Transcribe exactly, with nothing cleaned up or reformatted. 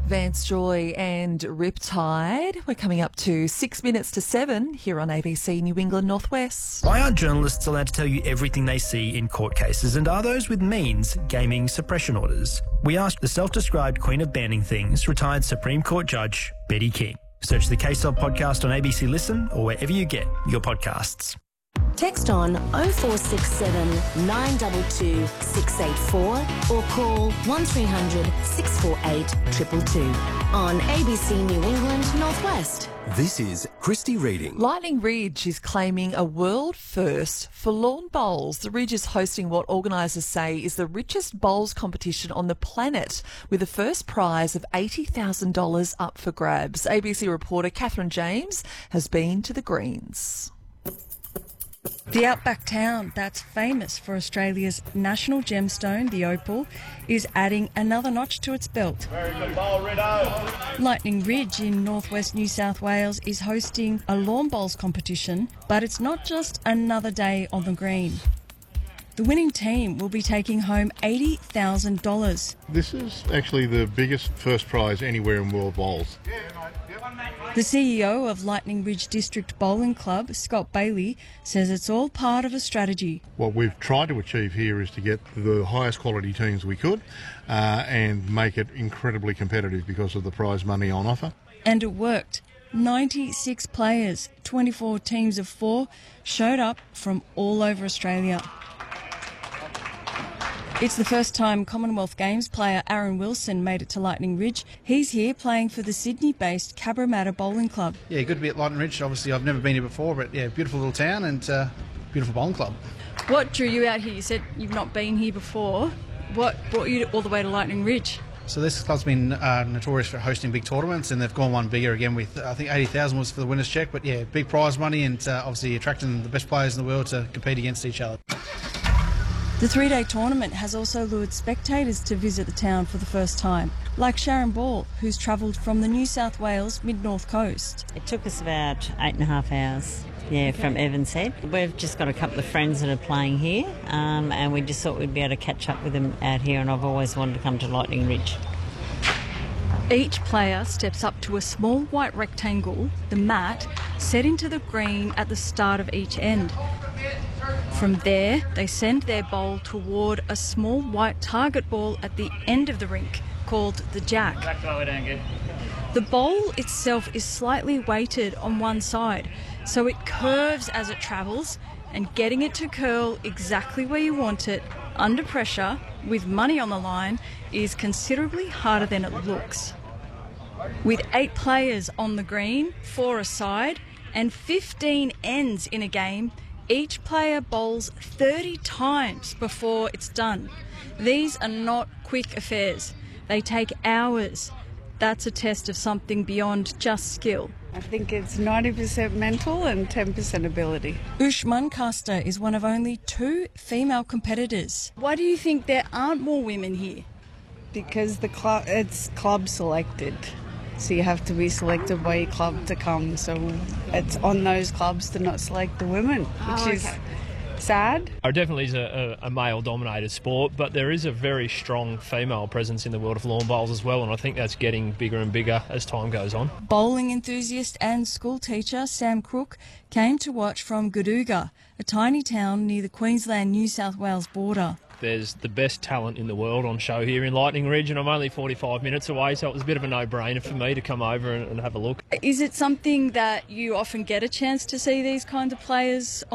Vance Joy and Riptide. We're coming up to six minutes to seven here on A B C New England Northwest. Why aren't journalists allowed to tell you everything they see in court cases, and are those with means gaming suppression orders? We asked the self-described queen of banning things, retired Supreme Court Judge Betty King. Search the Case Of podcast on A B C Listen or wherever you get your podcasts. Text on oh four six seven, nine two two, six eight four or call one three hundred, six four eight, two two two on A B C New England Northwest. This is Christy Reading. Lightning Ridge is claiming a world first for lawn bowls. The Ridge is hosting what organisers say is the richest bowls competition on the planet, with the first prize of eighty thousand dollars up for grabs. A B C reporter Catherine James has been to the greens. The outback town that's famous for Australia's national gemstone, the opal, is adding another notch to its belt. Very good ball, Rideau. Lightning Ridge in northwest New South Wales is hosting a lawn bowls competition, but it's not just another day on the green. The winning team will be taking home eighty thousand dollars. This is actually the biggest first prize anywhere in World Bowls. The C E O of Lightning Ridge District Bowling Club, Scott Bailey, says it's all part of a strategy. What we've tried to achieve here is to get the highest quality teams we could uh, and make it incredibly competitive because of the prize money on offer. And it worked. ninety-six players, twenty-four teams of four, showed up from all over Australia. It's the first time Commonwealth Games player Aaron Wilson made it to Lightning Ridge. He's here playing for the Sydney-based Cabramatta Bowling Club. Yeah, good to be at Lightning Ridge. Obviously, I've never been here before, but yeah, beautiful little town and uh, beautiful bowling club. What drew you out here? You said you've not been here before. What brought you all the way to Lightning Ridge? So this club's been uh, notorious for hosting big tournaments, and they've gone one bigger again with, I think eighty thousand was for the winner's check, but yeah, big prize money and uh, obviously attracting the best players in the world to compete against each other. The three-day tournament has also lured spectators to visit the town for the first time, like Sharon Ball, who's travelled from the New South Wales mid-north coast. It took us about eight and a half hours, yeah, okay. From Evans Head. We've just got a couple of friends that are playing here, um, and we just thought we'd be able to catch up with them out here, and I've always wanted to come to Lightning Ridge. Each player steps up to a small white rectangle, the mat, set into the green at the start of each end. From there, they send their bowl toward a small white target ball at the end of the rink, called the jack. The bowl itself is slightly weighted on one side, so it curves as it travels, and getting it to curl exactly where you want it, under pressure, with money on the line, is considerably harder than it looks. With eight players on the green, four aside, and fifteen ends in a game, each player bowls thirty times before it's done. These are not quick affairs. They take hours. That's a test of something beyond just skill. I think it's ninety percent mental and ten percent ability. Ush Muncaster is one of only two female competitors. Why do you think there aren't more women here? Because the club, it's club selected. So you have to be selected by your club to come. So it's on those clubs to not select the women, which oh, okay. is sad. It definitely is a, a male-dominated sport, but there is a very strong female presence in the world of lawn bowls as well, and I think that's getting bigger and bigger as time goes on. Bowling enthusiast and school teacher Sam Crook came to watch from Godooga, a tiny town near the Queensland-New South Wales border. There's the best talent in the world on show here in Lightning Ridge, and I'm only forty-five minutes away, so it was a bit of a no-brainer for me to come over and, and have a look. Is it something that you often get a chance to see these kinds of players